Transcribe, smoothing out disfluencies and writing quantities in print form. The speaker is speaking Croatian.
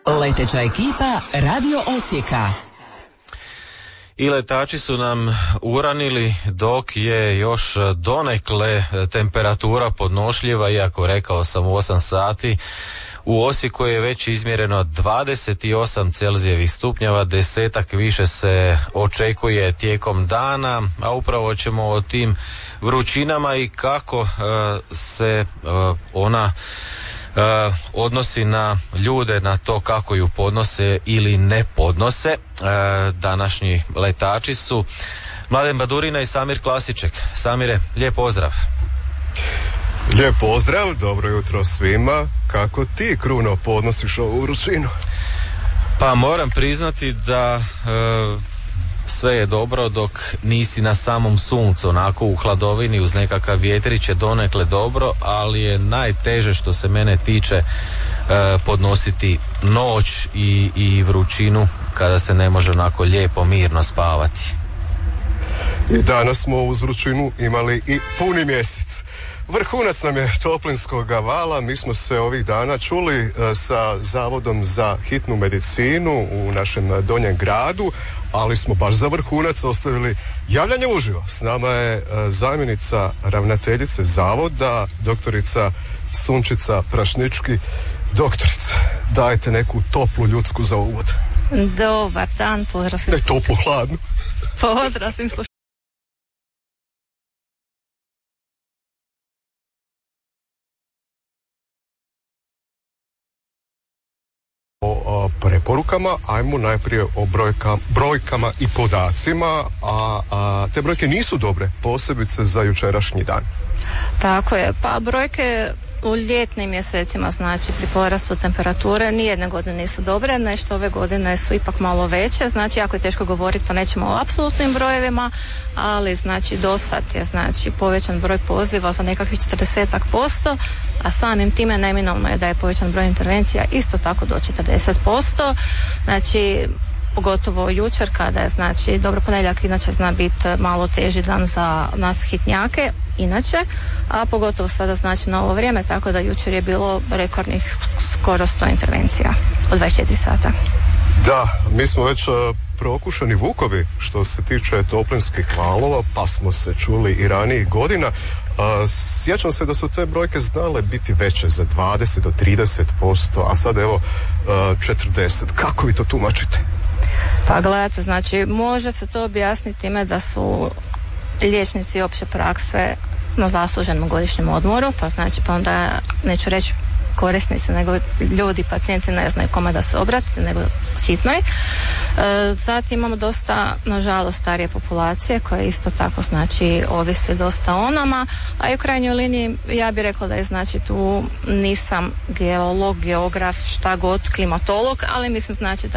Leteća ekipa Radio Osijeka. I letači su nam uranili dok je još donekle temperatura podnošljiva, iako rekao sam u 8 sati. U Osijeku je već izmjereno 28 celzijevih stupnjeva, 10-ak više se očekuje tijekom dana, a upravo ćemo o tim vrućinama i kako se ona odnosi na ljude, na to kako ju podnose ili ne podnose. Današnji letači su Mladen Badurina i Samir Klasiček. Samire, lijep pozdrav. Lijep pozdrav, dobro jutro svima. Kako ti, Kruno, podnosiš ovu vrućinu? Pa moram priznati da sve je dobro dok nisi na samom suncu, onako u hladovini uz nekakav vjetrić je donekle dobro, ali je najteže što se mene tiče podnositi noć i vrućinu kada se ne može onako lijepo mirno spavati. I danas smo uz vrućinu imali i puni mjesec. Vrhunac nam je toplinskog vala. Mi smo se ovih dana čuli sa Zavodom za hitnu medicinu u našem Donjem gradu, ali smo baš za vrhunac ostavili javljanje uživo. S nama je zamjenica ravnateljice Zavoda, doktorica Sunčica Prašnički. Doktorice, dajte neku toplu ljudsku za uvod. Dobar dan, pozdrav svim. Ne toplu, hladnu. Pozdrav svim slušateljima. O preporukama, ajmo najprije o brojkama i podacima, a te brojke nisu dobre, posebice za jučerašnji dan. Tako je, pa brojke u ljetnim mjesecima, znači pri porastu temperature, nijedne godine nisu dobre, nešto ove godine su ipak malo veće, znači jako je teško govoriti, pa nećemo o apsolutnim brojevima, ali znači do sad je znači povećan broj poziva za nekakvih 40%, a samim time neminovno je da je povećan broj intervencija isto tako do 40%, znači pogotovo jučer kada je znači dobro, ponedjeljak inače zna biti malo teži dan za nas hitnjake inače, a pogotovo sada znači na ovo vrijeme, tako da jučer je bilo rekordnih skoro 100 intervencija od 24 sata. Da, mi smo već prokušani vukovi što se tiče toplinskih valova, pa smo se čuli i ranijih godina. Sjećam se da su te brojke znale biti veće za 20 do 30%, a sad evo 40%. Kako vi to tumačite? Pa gledajte, znači može se to objasniti time da su liječnici opće prakse na zasluženom godišnjem odmoru, pa znači pa onda neću reći korisnici, nego ljudi, pacijenti ne znaju kome da se obrati, nego hitnoj. Zatim imamo dosta, nažalost, starije populacije koje isto tako znači ovisi dosta o nama, a i u krajnjoj liniji ja bih rekla da je znači tu nisam geolog, geograf, šta god, klimatolog, ali mislim znači da